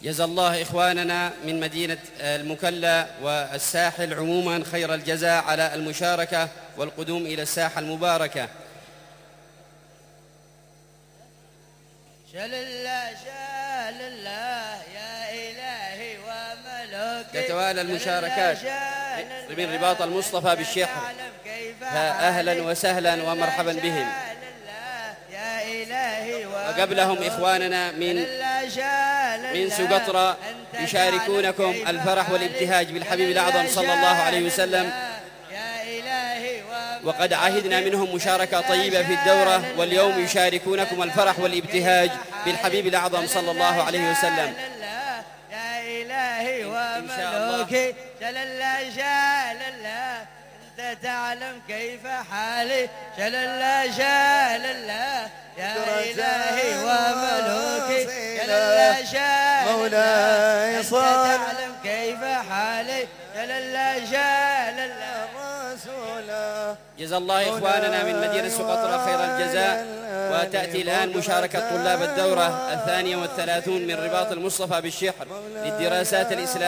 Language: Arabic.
جزا الله إخواننا من مدينة المكلا والساحل عموما خير الجزاء على المشاركة والقدوم إلى الساحة المباركة. شل الله يا إلهي وملوكي. تتوالى المشاركات من رباط المصطفى بالشحر، فأهلا وسهلا ومرحبا بهم. وقبلهم إخواننا من سقطرى يشاركونكم الفرح والابتهاج بالحبيب الأعظم صلى الله عليه وسلم، وقد عهدنا منهم مشاركة طيبة في الدورة، واليوم يشاركونكم الفرح والابتهاج بالحبيب الأعظم صلى الله عليه وسلم إن شاء الله. أنت تعلم كيف حالي. شل الله يا إلهي وملوكي. شل الله مولاي أنت تعلم كيف حالي. شل الله رسوله. جزا الله إخواننا من مدينة سقطرى خير الجزاء. وتأتي الآن مشاركة طلاب الدورة 32 من رباط المصطفى بالشحر للدراسات الإسلامية.